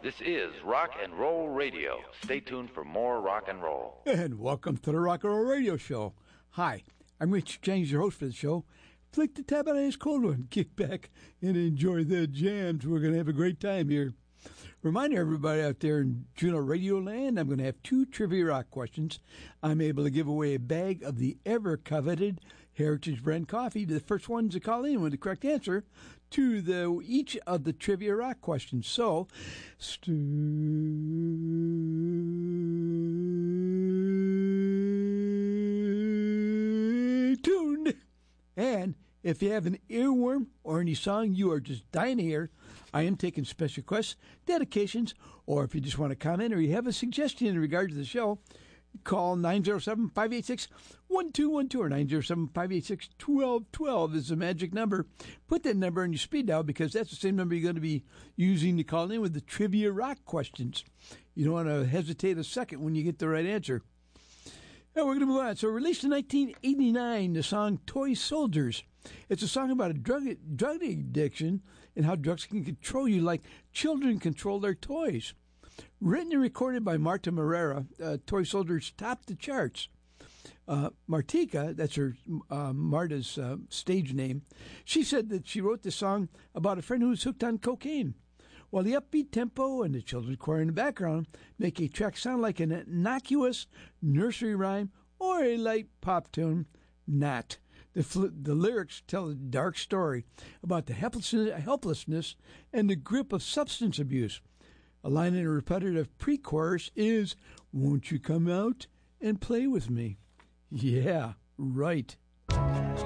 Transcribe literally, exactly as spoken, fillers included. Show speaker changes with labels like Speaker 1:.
Speaker 1: This is Rock and Roll Radio. Stay tuned for more rock and roll.
Speaker 2: And welcome to the Rock and Roll Radio Show. Hi, I'm Rich James, your host for the show. Flick the tab on a nice cold one, kick back, and enjoy the jams. We're going to have a great time here. Reminder everybody out there in Juno Radio Land, I'm going to have two Trivia Rock questions. I'm able to give away a bag of the ever-coveted Heritage Brand coffee to the first ones to call in with the correct answer to the each of the Trivia Rock questions. So, stay tuned. And if you have an earworm or any song you are just dying to hear, I am taking special requests, dedications, or if you just want to comment or you have a suggestion in regard to the show, call nine oh seven, five eight six, one two one two or nine oh seven, five eight six, one two one two is the magic number. Put that number on your speed dial because that's the same number you're going to be using to call in with the Trivia Rock questions. You don't want to hesitate a second when you get the right answer. Now we're going to move on. So released in nineteen eighty-nine, the song Toy Soldiers. It's a song about a drug drug addiction and how drugs can control you like children control their toys. Written and recorded by Marta Morera, uh, Toy Soldiers topped the charts. Uh, Martika, that's her uh, Marta's uh, stage name, she said that she wrote this song about a friend who was hooked on cocaine. While the upbeat tempo and the children's choir in the background make a track sound like an innocuous nursery rhyme or a light pop tune, not. The, fl- the lyrics tell a dark story about the helplessness, helplessness and the grip of substance abuse. A line in a repetitive pre-chorus is, "Won't you come out and play with me?" Yeah, right.